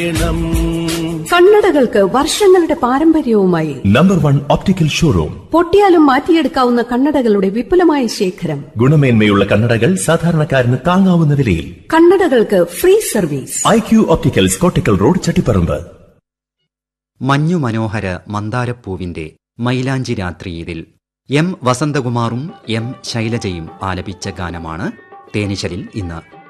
കണ്ണടകൾക്ക് വർഷങ്ങളുടെ പാരമ്പര്യവുമായി number 1 optical showroom. പൊട്ടിയാലും മാറ്റിയെടുക്കാവുന്ന കണ്ണടകളുടെ വിപുലമായ ശേഖരം. ഗുണമേന്മയുള്ള കണ്ണടകൾ സാധാരണക്കാരന് താങ്ങാവുന്ന വിലയിൽ. കണ്ണടകൾക്ക് free service. IQ opticals, Kottakkal road, Chattiparamba. മഞ്ഞു മനോഹര മന്ദാരപ്പൂവിന്റെ മൈലാഞ്ചി രാത്രിയിൽ M. വസന്തകുമാറും M. ശൈലജയും ആലപിച്ച ഗാനമാണ് തേനിശലിൽ ഇന്ന്.